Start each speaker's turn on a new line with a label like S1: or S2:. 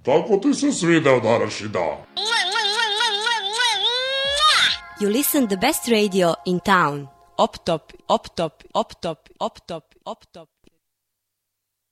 S1: Kako ti se svideo današnji dan?
S2: You listen the best radio in town. Op top, op top, op top, op top, op top.